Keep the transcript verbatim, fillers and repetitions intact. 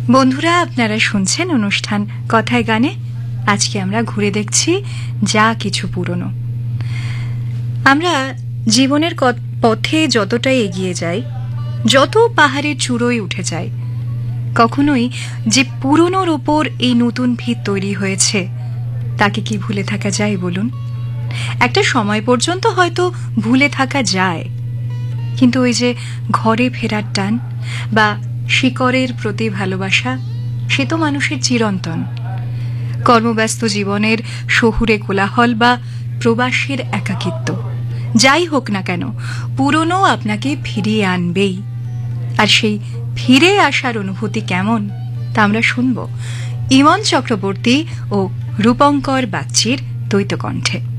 বন্ধুরা, আপনারা শুনছেন অনুষ্ঠান কথায় গানে। আজকে আমরা ঘুরে দেখছি যা কিছু পুরনো। আমরা জীবনের পথে যতটাই এগিয়ে যাই, যত পাহাড়ের চূড়োয় উঠে যাই, কখনোই যে পুরনোর ওপর এই নতুন ভিত তৈরি হয়েছে তাকে কি ভুলে থাকা যায় বলুন? একটা সময় পর্যন্ত হয়তো ভুলে থাকা যায়, কিন্তু ওই যে ঘরে ফেরার টান বা শিকড়ের প্রতি ভালোবাসা, সে তো মানুষের চিরন্তন। কর্মব্যস্ত জীবনের শহুরে কোলাহল বা প্রবাসের একাকিত্ব, যাই হোক না কেন, পুরনো আপনাকে ফিরিয়ে আনবেই। আর সেই ফিরে আসার অনুভূতি কেমন তা আমরা শুনব ইমন চক্রবর্তী ও রূপঙ্কর বাগচির দ্বৈত কণ্ঠে।